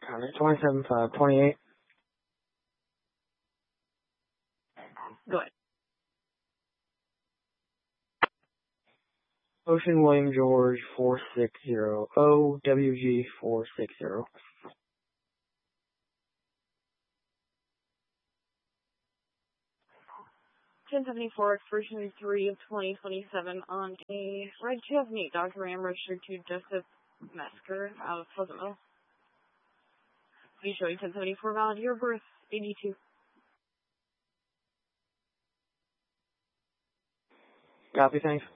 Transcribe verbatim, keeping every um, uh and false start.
Connor, twenty-seven five twenty-eight. Go ahead. Ocean William George four six zero. O W G four six zero. ten seventy-four, expiration three of twenty twenty-seven on a red two thousand eight Doctor Ram registered to Joseph Mesker out of Pleasantville. Be showing ten seventy-four, valid year of birth, eighty-two. Copy, thanks.